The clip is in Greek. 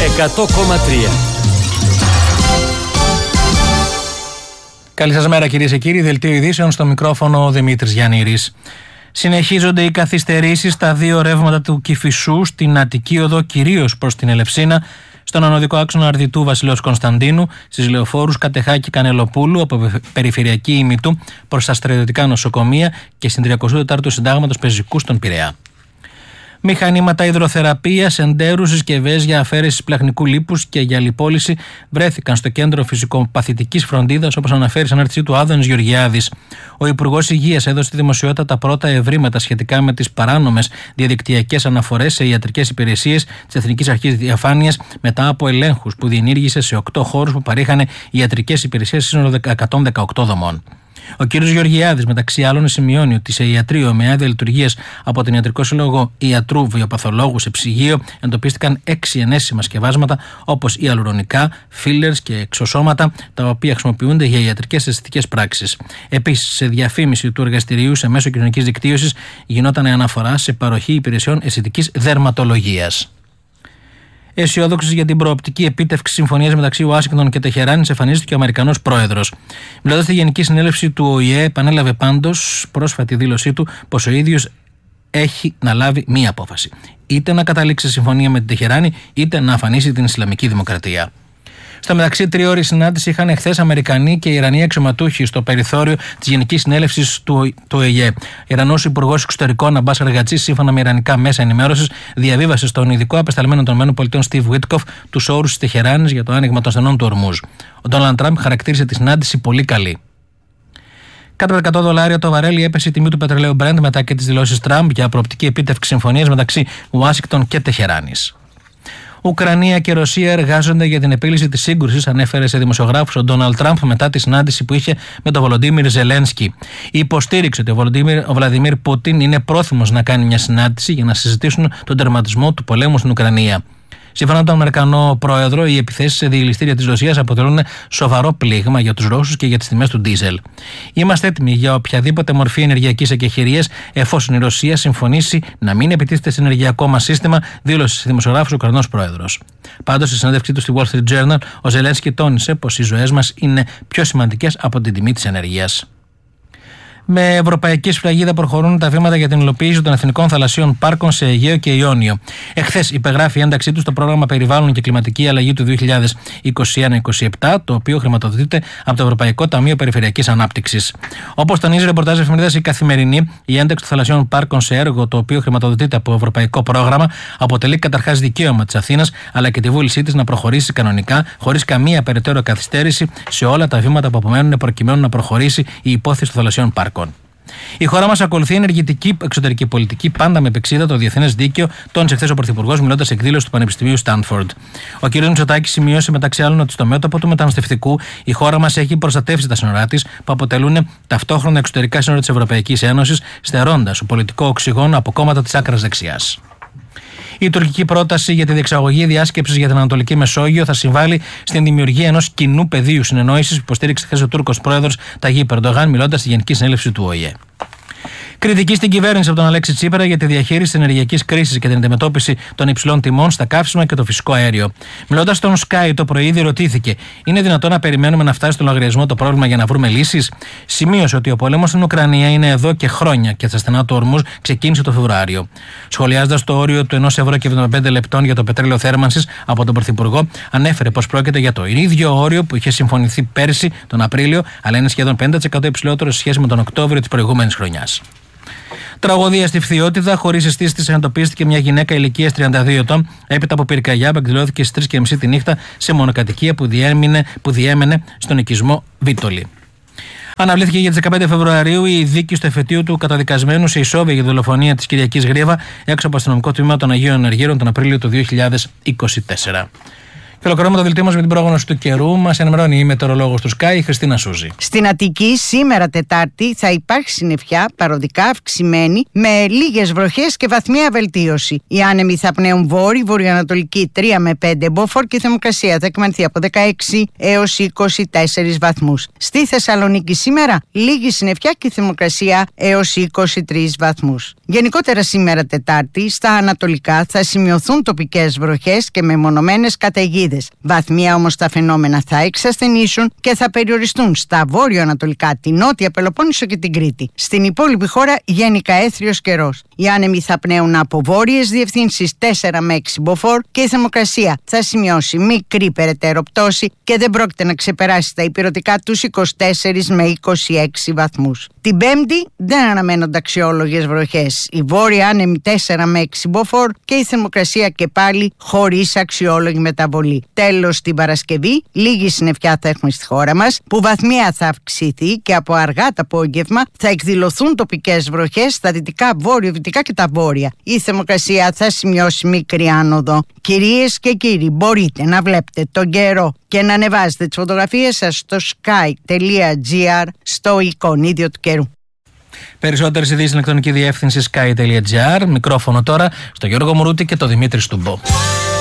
100,3. Καλή σας μέρα κυρίες και κύριοι, δελτίο ειδήσεων, στο μικρόφωνο ο Δημήτρης Γιαννήρης. Συνεχίζονται οι καθυστερήσεις στα δύο ρεύματα του Κηφισού, στην Αττική Οδό κυρίως προς την Ελευσίνα, στον ανωδικό άξονα Αρδιτού Βασιλέως Κωνσταντίνου, στις λεωφόρους Κατεχάκη Κανελοπούλου από περιφερειακή Ιμητού προς τα στρατιωτικά νοσοκομεία και στην 34ου Συντάγματος Πεζικού στον Πειραιά. Μηχανήματα υδροθεραπείας, εντέρους, συσκευές για αφαίρεση πλαχνικού λίπους και για λιπόλυση βρέθηκαν στο κέντρο φυσικοπαθητικής φροντίδας, όπως αναφέρει στην ανάρτησή του Άδωνης Γεωργιάδης. Ο Υπουργός Υγείας έδωσε στη δημοσιότητα τα πρώτα ευρήματα σχετικά με τις παράνομες διαδικτυακές αναφορές σε ιατρικές υπηρεσίες της Εθνικής Αρχής Διαφάνειας μετά από ελέγχους που διενήργησε σε 8 χώρους που παρήχανε ιατρικές υπηρεσίες σύνολο 118 δομών. Ο κ. Γεωργιάδης, μεταξύ άλλων, σημειώνει ότι σε ιατρείο με άδεια λειτουργίας από τον Ιατρικό Σύλλογο Ιατρού Βιοπαθολόγου σε ψυγείο εντοπίστηκαν 6 ενέσιμα σκευάσματα όπως ιαλουρονικά, φίλερς και εξωσώματα, τα οποία χρησιμοποιούνται για ιατρικές αισθητικές πράξεις. Επίσης, σε διαφήμιση του εργαστηρίου σε μέσο κοινωνικής δικτύωσης γινόταν αναφορά σε παροχή υπηρεσιών αισθητικής δερματολογίας. Αισιόδοξος για την προοπτική επίτευξη συμφωνίας μεταξύ Ουάσιγκτον και Τεχεράνης εμφανίστηκε ο Αμερικανός πρόεδρος. Μιλώντας στη Γενική Συνέλευση του ΟΗΕ, επανέλαβε πάντως πρόσφατη δήλωσή του πως ο ίδιος έχει να λάβει μία απόφαση. Είτε να καταλήξει συμφωνία με την Τεχεράνη, είτε να αφανίσει την Ισλαμική Δημοκρατία. Στο μεταξύ, τριώρη συνάντηση είχαν εχθές Αμερικανοί και Ιρανοί αξιωματούχοι στο περιθώριο της Γενικής Συνέλευσης του ΟΗΕ. Ιρανός Υπουργός Εξωτερικών Αμπάς Αργατζής, σύμφωνα με ιρανικά μέσα ενημέρωσης, διαβίβασε στον ειδικό απεσταλμένο των ΗΠΑ Στιβ Βίτκοφ τους όρους της Τεχεράνης για το άνοιγμα των στενών του Ορμούζ. Ο Ντόναλντ Τραμπ χαρακτήρισε τη συνάντηση πολύ καλή. Κάτω από $100 το βαρέλι έπεσε η τιμή του πετρελαίου Brent μετά και τις δηλώσεις Τραμπ για προοπτική επίτευξη συμφωνίας μεταξύ Ουάσιγκτον και Τεχεράνης. Ουκρανία και Ρωσία εργάζονται για την επίλυση της σύγκρουσης, ανέφερε σε δημοσιογράφους ο Ντόναλντ Τραμπ μετά τη συνάντηση που είχε με τον Βολοντίμιρ Ζελένσκι. Υποστήριξε ότι ο Βλαντιμίρ Πούτιν είναι πρόθυμος να κάνει μια συνάντηση για να συζητήσουν τον τερματισμό του πολέμου στην Ουκρανία. Σύμφωνα με τον Αμερικανό πρόεδρο, οι επιθέσεις σε διελιστήρια της Ρωσίας αποτελούν σοβαρό πλήγμα για τους Ρώσους και για τις τιμές του ντίζελ. Είμαστε έτοιμοι για οποιαδήποτε μορφή ενεργειακής εκεχηρίας, εφόσον η Ρωσία συμφωνήσει να μην επιτίθεται στο ενεργειακό μας σύστημα, δήλωσε σε δημοσιογράφους ο Ουκρανός πρόεδρος. Πάντως, στη συνέντευξή του στη Wall Street Journal, ο Ζελένσκι τόνισε πως οι ζωές μας είναι πιο σημαντικές από την τιμή της ενέργειας. Με ευρωπαϊκή σφραγίδα προχωρούν τα βήματα για την υλοποίηση των εθνικών θαλασσίων πάρκων σε Αιγαίο και Ιόνιο. Εχθές υπεγράφει η ένταξή του στο πρόγραμμα Περιβάλλον και Κλιματική Αλλαγή του 2021-2027, το οποίο χρηματοδοτείται από το Ευρωπαϊκό Ταμείο Περιφερειακής Ανάπτυξης. Όπως τονίζει ρεπορτάζ εφημερίδας Η Καθημερινή, η ένταξη των θαλασσίων πάρκων σε έργο το οποίο χρηματοδοτείται από ευρωπαϊκό πρόγραμμα αποτελεί καταρχάς δικαίωμα της Αθήνας, αλλά και τη βούλησή της να προχωρήσει κανονικά, χωρίς καμία περαιτέρω καθυστέρηση, σε όλα τα βήματα που απομένουν προκειμένου να προχωρήσει η υπόθεση των θαλασσίων πάρκων. Η χώρα μας ακολουθεί ενεργητική εξωτερική πολιτική, πάντα με επεξίδα το διεθνές δίκαιο, τόνισε χθες ο Πρωθυπουργός μιλώντας σε εκδήλωση του Πανεπιστημίου Στάνφορντ. Ο κ. Μητσοτάκης σημείωσε μεταξύ άλλων ότι στο μέτωπο του μεταναστευτικού η χώρα μας έχει προστατεύσει τα σύνορά της, που αποτελούν ταυτόχρονα εξωτερικά σύνορα της Ευρωπαϊκής Ένωσης, στερώντας πολιτικό οξυγόνο από κόμματα της άκρας δεξιάς. Η τουρκική πρόταση για τη διεξαγωγή διάσκεψης για την Ανατολική Μεσόγειο θα συμβάλλει στην δημιουργία ενός κοινού πεδίου συνεννόησης που υποστήριξε χθες ο Τούρκος πρόεδρος Ταγίπ Ερντογάν μιλώντας στη Γενική Συνέλευση του ΟΗΕ. Κριτική στην κυβέρνηση από τον Αλέξη Τσίπρα για τη διαχείριση της ενεργειακής κρίσης και την αντιμετώπιση των υψηλών τιμών στα καύσιμα και το φυσικό αέριο. Μιλώντας στον Sky το πρωί, ρωτήθηκε: είναι δυνατόν να περιμένουμε να φτάσει στον λογαριασμό το πρόβλημα για να βρούμε λύσεις? Σημείωσε ότι ο πόλεμος στην Ουκρανία είναι εδώ και χρόνια και τα στενά του Ορμούζ ξεκίνησε το Φεβρουάριο. Σχολιάζοντας το όριο του €1,75 για το πετρέλαιο θέρμανσης από τον Πρωθυπουργό, ανέφερε πως πρόκειται για το ίδιο όριο που είχε συμφωνηθεί πέρσι τον Απρίλιο, αλλά είναι σχεδόν 50% υψηλότερο σε σχέση με τον Οκτώβριο της προηγούμενης χρονιάς. Τραγωδία στη Φθιώτιδα, χωρίς αισθήσεις της εντοπίστηκε μια γυναίκα ηλικίας 32 ετών, έπειτα από πυρκαγιά που εκδηλώθηκε στις 3:30 τη νύχτα σε μονοκατοικία που διέμενε στον οικισμό Βίτολη. Αναβλήθηκε για τις 15 Φεβρουαρίου η δίκη στο εφετείο του καταδικασμένου σε ισόβια για δολοφονία της Κυριακής Γρίβα έξω από αστυνομικό τμήμα των Αγίων Ενεργείρων τον Απρίλιο του 2024. Φιλοκρονούμε το δελτίο μας με την πρόγνωση του καιρού. Μας ενημερώνει η μετεωρολόγος του Sky, η Χριστίνα Σούζη. Στην Αττική, σήμερα Τετάρτη, θα υπάρχει συννεφιά παροδικά αυξημένη με λίγες βροχές και βαθμία βελτίωση. Οι άνεμοι θα πνέουν βόρειο-βορειοανατολική 3 με 5 μποφόρ και η θερμοκρασία θα εκμανθεί από 16 έως 24 βαθμούς. Στη Θεσσαλονίκη σήμερα, λίγη συννεφιά και η θερμοκρασία έως 23 βαθμούς. Γενικότερα σήμερα Τετάρτη, στα ανατολικά θα σημειωθούν τοπικές βροχές και μεμονωμένες καταιγίδες. Βαθμία όμως τα φαινόμενα θα εξασθενήσουν και θα περιοριστούν στα βόρειο-ανατολικά, τη Νότια Πελοπόννησο και την Κρήτη. Στην υπόλοιπη χώρα γενικά έθριος καιρός. Οι άνεμοι θα πνέουν από βόρειες διευθύνσεις 4 με 6 μποφόρ και η θερμοκρασία θα σημειώσει μικρή περαιτέρω πτώση και δεν πρόκειται να ξεπεράσει τα ηπειρωτικά τους 24 με 26 βαθμούς. Την Πέμπτη δεν αναμένονται αξιόλογες βροχές. Οι βόρειοι άνεμοι 4 με 6 μποφόρ και η θερμοκρασία και πάλι χωρίς αξιόλογη μεταβολή. Τέλος, την Παρασκευή λίγη συννεφιά θα έχουμε στη χώρα μας, που βαθμία θα αυξηθεί και από αργά το απόγευμα θα εκδηλωθούν τοπικές βροχές στα δυτικά, βόρειο-δυτικά και τα βόρεια. Η θερμοκρασία θα σημειώσει μικρή άνοδο. Κυρίες και κύριοι, μπορείτε να βλέπετε τον καιρό και να ανεβάζετε τις φωτογραφίες σας στο sky.gr στο εικονίδιο του καιρού. Περισσότερες ειδήσεις στην ηλεκτρονική διεύθυνση sky.gr. Μικρόφωνο τώρα στο Γιώργο Μουρούτη και το Δημήτρη Στουμπό.